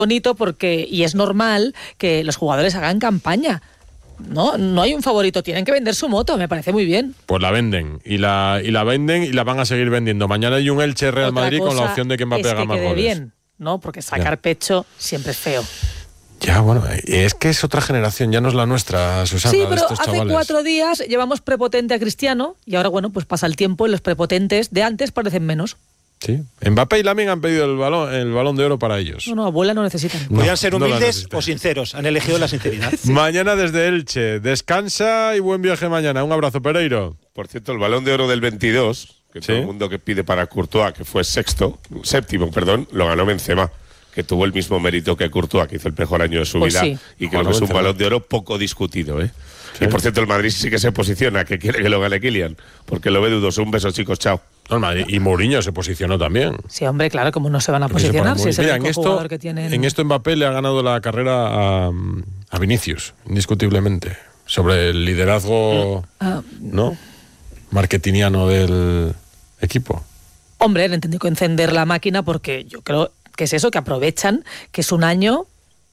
bonito porque, y es normal que los jugadores hagan campaña. No hay un favorito, tienen que vender su moto, me parece muy bien. Pues la venden, y la venden y la van a seguir vendiendo. Mañana hay un Elche Real Madrid con la opción de que Mbappé haga más goles. Bien, ¿no? Porque sacar pecho siempre es feo. Ya, bueno, es que es otra generación, ya no es la nuestra, Susana. Sí, pero de estos hace chavales. 4 días llevamos prepotente a Cristiano y ahora, bueno, pues pasa el tiempo y los prepotentes de antes parecen menos. Sí, Mbappé y Lamine han pedido el balón de oro para ellos. No, abuela no necesitan. Podrían ser humildes o sinceros, han elegido la sinceridad. Sí. Mañana desde Elche, descansa y buen viaje mañana. Un abrazo, Pereiro. Por cierto, el balón de oro del 22, que todo el mundo que pide para Courtois, que fue séptimo, lo ganó Benzema, que tuvo el mismo mérito que Courtois, que hizo el mejor año de su vida, y que es un balón de oro poco discutido, ¿eh? Sí. Y por cierto, el Madrid sí que se posiciona, que quiere que lo gane Kylian, porque lo ve dudoso. Un beso, chicos, chao. No, el Madrid, y Mourinho se posicionó también. Sí, hombre, claro, como no se van a posicionar si es el único jugador que tienen. En esto Mbappé le ha ganado la carrera a Vinicius, indiscutiblemente, sobre el liderazgo ¿no? marketingiano del equipo. Hombre, le entendido que encender la máquina porque yo creo que es eso, que aprovechan, que es un año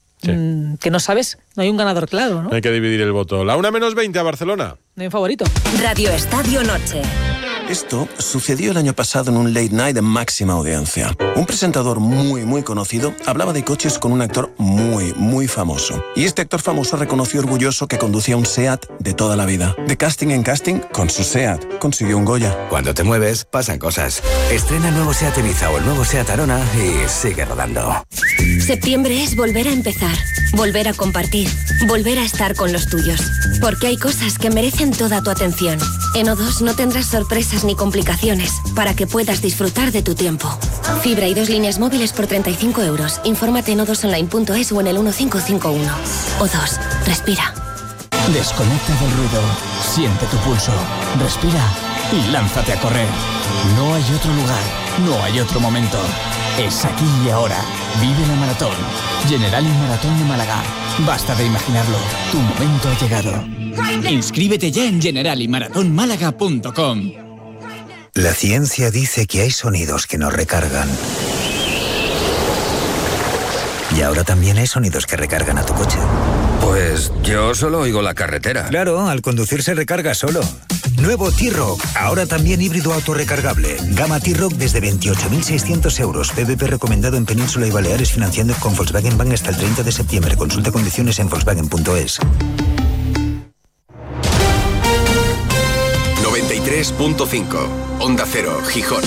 que no sabes, no hay un ganador claro, ¿no? Hay que dividir el voto. La 1:20 a Barcelona. No hay un favorito. Radio Estadio Noche. Esto sucedió el año pasado en un late night de máxima audiencia. Un presentador muy conocido hablaba de coches con un actor muy famoso. Y este actor famoso reconoció orgulloso que conducía un SEAT de toda la vida. De casting en casting, con su SEAT consiguió un Goya. Cuando te mueves, pasan cosas. Estrena el nuevo SEAT Ibiza o el nuevo SEAT Arona y sigue rodando. Septiembre es volver a empezar, volver a compartir, volver a estar con los tuyos. Porque hay cosas que merecen toda tu atención. En O2 no tendrás sorpresas ni complicaciones para que puedas disfrutar de tu tiempo. Fibra y 2 líneas móviles por 35 €. Infórmate en o2online.es o en el 1551. O2. Respira. Desconecta del ruido. Siente tu pulso. Respira y lánzate a correr. No hay otro lugar. No hay otro momento. Es aquí y ahora. Vive la maratón. Generali Maratón de Málaga. Basta de imaginarlo. Tu momento ha llegado. Inscríbete ya en generaliMarathonmálaga.com. La ciencia dice que hay sonidos que nos recargan. Y ahora también hay sonidos que recargan a tu coche. Pues yo solo oigo la carretera. Claro, al conducir se recarga solo. Nuevo T-Roc, ahora también híbrido autorrecargable. Gama T-Roc desde 28.600 €. PVP recomendado en Península y Baleares, financiando con Volkswagen Bank hasta el 30 de septiembre. Consulta condiciones en Volkswagen.es. 93.5 Onda Cero, Gijón.